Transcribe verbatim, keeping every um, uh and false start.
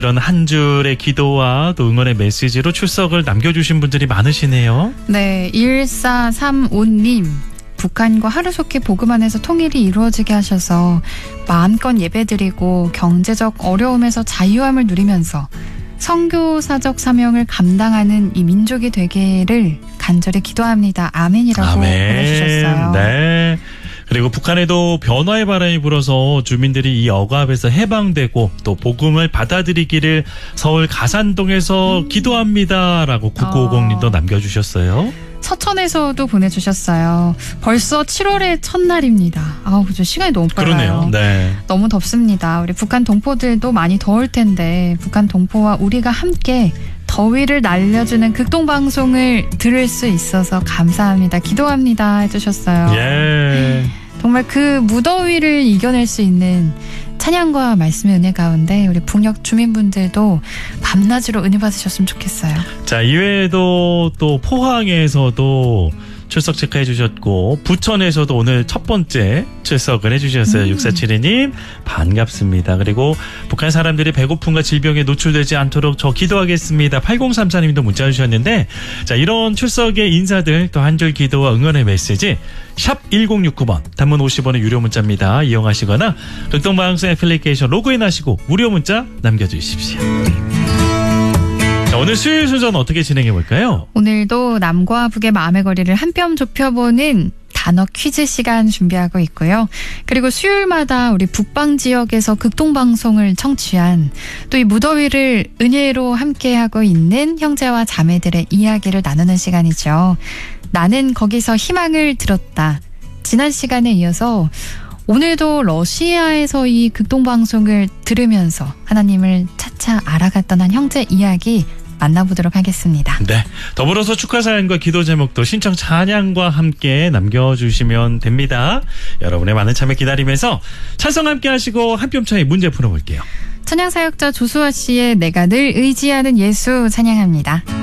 이런 한 줄의 기도와 또 응원의 메시지로 출석을 남겨주신 분들이 많으시네요. 네, 일사삼오 님. 북한과 하루속히 보급 안에서 통일이 이루어지게 하셔서 마음껏 예배드리고 경제적 어려움에서 자유함을 누리면서 선교사적 사명을 감당하는 이 민족이 되기를 간절히 기도합니다. 아멘이라고 아멘. 보내주셨어요. 네. 그리고 북한에도 변화의 바람이 불어서 주민들이 이 억압에서 해방되고 또 복음을 받아들이기를 서울 가산동에서 음. 기도합니다라고 구구오공 님도 어. 남겨주셨어요. 서천에서도 보내주셨어요. 벌써 칠월의 첫날입니다. 아우, 그죠. 시간이 너무 빨라요. 그러네요. 네. 너무 덥습니다. 우리 북한 동포들도 많이 더울 텐데 북한 동포와 우리가 함께 더위를 날려주는 극동방송을 들을 수 있어서 감사합니다. 기도합니다 해주셨어요. 예. 정말 그 무더위를 이겨낼 수 있는 찬양과 말씀의 은혜 가운데 우리 북녘 주민분들도 밤낮으로 은혜 받으셨으면 좋겠어요. 자, 이외에도 또 포항에서도 출석 체크해 주셨고 부천에서도 오늘 첫 번째 출석을 해주셨어요. 음. 육사칠이 님 반갑습니다. 그리고 북한 사람들이 배고픔과 질병에 노출되지 않도록 저 기도하겠습니다. 팔공삼사 님도 문자 주셨는데 자, 이런 출석의 인사들 또 한 줄 기도와 응원의 메시지 샵 일공육구 번 단문 오십 원의 유료 문자입니다. 이용하시거나 극동방송 애플리케이션 로그인하시고 무료 문자 남겨주십시오. 자, 오늘 수요일 수전 어떻게 진행해 볼까요? 오늘도 남과 북의 마음의 거리를 한 뼘 좁혀보는 단어 퀴즈 시간 준비하고 있고요. 그리고 수요일마다 우리 북방 지역에서 극동방송을 청취한 또 이 무더위를 은혜로 함께하고 있는 형제와 자매들의 이야기를 나누는 시간이죠. 나는 거기서 희망을 들었다. 지난 시간에 이어서 오늘도 러시아에서 이 극동방송을 들으면서 하나님을 차차 알아갔던 한 형제 이야기 만나보도록 하겠습니다. 네, 더불어서 축하 사연과 기도 제목도 신청 찬양과 함께 남겨주시면 됩니다. 여러분의 많은 참여 기다리면서 찬송 함께 하시고 한 뼘 차이 문제 풀어볼게요. 찬양 사역자 조수아 씨의 내가 늘 의지하는 예수 찬양합니다.